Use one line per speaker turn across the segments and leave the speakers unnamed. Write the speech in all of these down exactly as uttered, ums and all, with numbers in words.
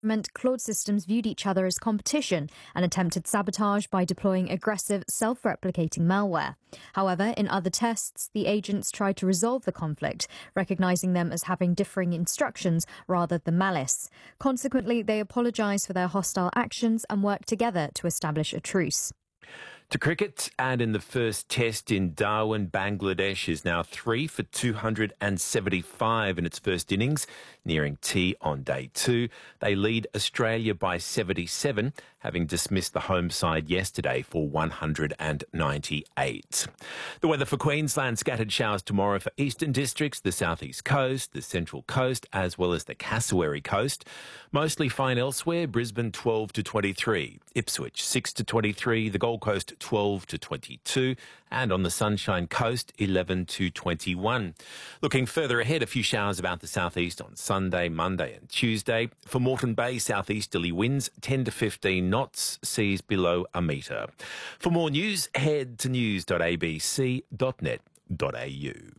Claude Systems viewed each other as competition and attempted sabotage by deploying aggressive, self-replicating malware. However, in other tests, the agents tried to resolve the conflict, recognising them as having differing instructions rather than malice. Consequently, they apologised for their hostile actions and worked together to establish a truce.
To cricket, and in the first test in Darwin, Bangladesh is now three for two hundred seventy-five in its first innings, nearing tea on day two. They lead Australia by seventy-seven, having dismissed the home side yesterday for one hundred ninety-eight. The weather for Queensland: scattered showers tomorrow for eastern districts, the southeast coast, the central coast, as well as the Cassowary coast. Mostly fine elsewhere: Brisbane twelve to twenty-three, Ipswich six to twenty-three, the Gold Coast twelve to twenty-two, and on the Sunshine Coast eleven to twenty-one. Looking further ahead, a few showers about the southeast on Sunday, Monday and Tuesday. For Moreton Bay, southeasterly winds ten to fifteen knots, seas below a metre. For more news, head to news dot a b c dot net dot a u.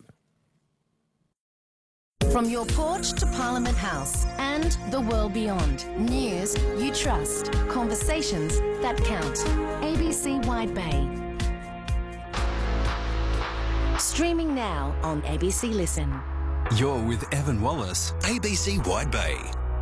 From your porch to Parliament House and the world beyond. News you trust. Conversations that count. A B C Wide Bay. Streaming now on A B C Listen.
You're with Evan Wallace, A B C Wide Bay.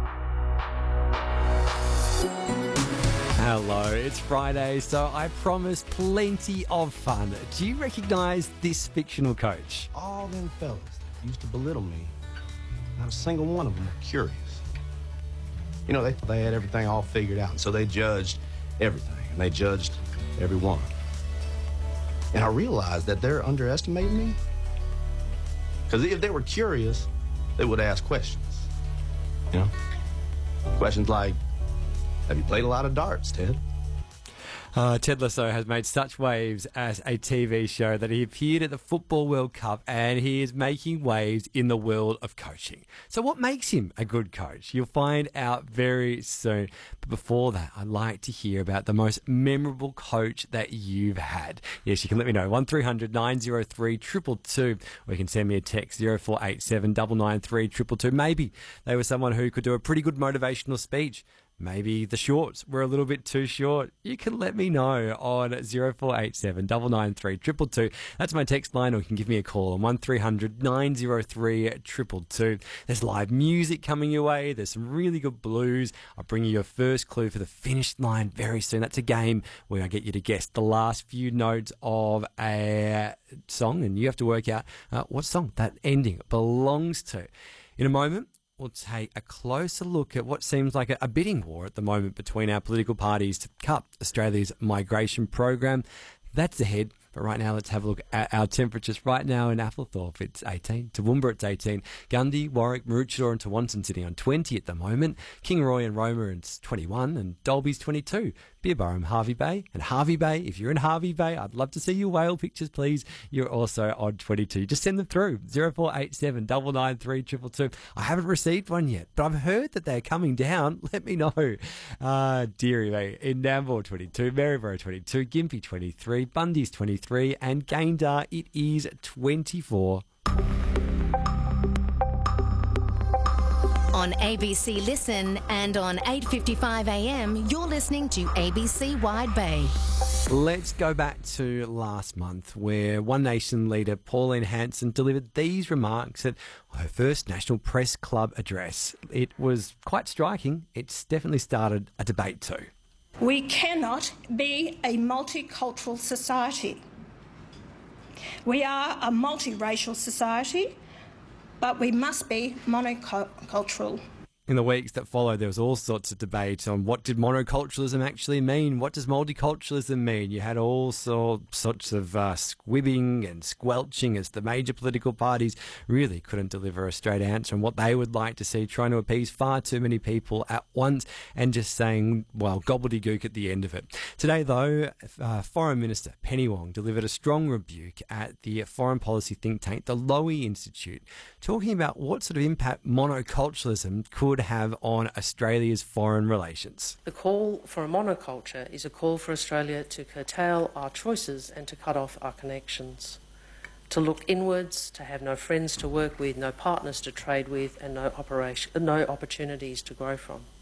Hello, it's Friday, so I promised plenty of fun. Do you recognise this fictional coach?
All them fellas that used to belittle me, not a single one of them were curious. You know, they they had everything all figured out, and so they judged everything, and they judged everyone. And I realized that they're underestimating me. Because if they were curious, they would ask questions. You know? Questions like, have you played a lot of darts, Ted?
Uh, Ted Lasso has made such waves as a T V show that he appeared at the Football World Cup, and he is making waves in the world of coaching. So what makes him a good coach? You'll find out very soon. But before that, I'd like to hear about the most memorable coach that you've had. Yes, you can let me know. one three hundred nine oh three two two two, or you can send me a text zero four eight seven nine nine three two two two. Maybe they were someone who could do a pretty good motivational speech. Maybe the shorts were a little bit too short. You can let me know on zero four eight seven nine nine three two two two. That's my text line, or you can give me a call on one three hundred nine oh three two two two. There's live music coming your way. There's some really good blues. I'll bring you your first clue for the finish line very soon. That's a game where I get you to guess the last few notes of a song, and you have to work out uh, what song that ending belongs to. In a moment, we'll take a closer look at what seems like a, a bidding war at the moment between our political parties to cut Australia's migration program. That's ahead. But right now, let's have a look at our temperatures. Right now in Applethorpe, it's eighteen. Toowoomba, it's eighteen. Gundy, Warwick, Maroochydore and Tewantin sitting on twenty at the moment. Kingaroy and Roma, it's twenty-one. And Dolby's twenty-two. Beerburrum, Harvey Bay. And Harvey Bay, if you're in Harvey Bay, I'd love to see your whale pictures, please. You're also on twenty-two. Just send them through. zero four eight seven nine nine three two two two. I haven't received one yet, but I've heard that they're coming down. Let me know. Uh, Deary Bay in Nambour, twenty-two. Maryborough, twenty-two. Gympie, twenty-three. Bundy's, twenty-three. And Gayndah, it is twenty-four.
On A B C Listen and on eight fifty-five a m, you're listening to A B C Wide Bay.
Let's go back to last month, where One Nation leader Pauline Hanson delivered these remarks at her first National Press Club address. It was quite striking. It's definitely started a debate too.
We cannot be a multicultural society. We are a multiracial society, but we must be monocultural.
In the weeks that followed, there was all sorts of debate on what did monoculturalism actually mean? What does multiculturalism mean? You had all sorts of uh, squibbing and squelching as the major political parties really couldn't deliver a straight answer on what they would like to see, trying to appease far too many people at once and just saying, well, gobbledygook at the end of it. Today, though, uh, Foreign Minister Penny Wong delivered a strong rebuke at the foreign policy think tank, the Lowy Institute, talking about what sort of impact monoculturalism could have on Australia's foreign relations.
The call for a monoculture is a call for Australia to curtail our choices and to cut off our connections, to look inwards, to have no friends to work with, no partners to trade with, and no, operation, no opportunities to grow from.